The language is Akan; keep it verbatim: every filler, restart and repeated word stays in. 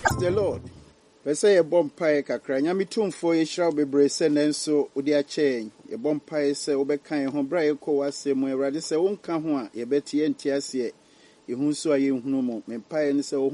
the Lord. Pese ye bompae kakra nyame tumfo ye hira bebre se nenso odi a chen ye bompae se obekan ho bra ye ko wasem Awurade se wonka ho a ye betie ntiase ye hu so aye hunu mo mempae ne se